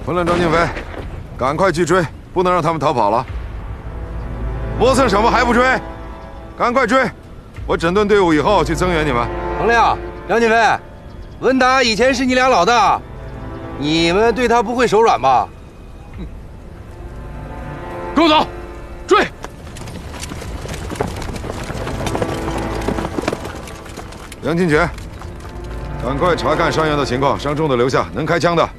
混乱张静飞，赶快去追，不能让他们逃跑了。磨蹭什么还不追？赶快追！我整顿队伍以后去增援你们。 彭亮、梁锦飞，文达以前是你俩老大，你们对他不会手软吧？ 跟我走，追！ 梁金爵，赶快查看伤员的情况，伤重的留下，能开枪的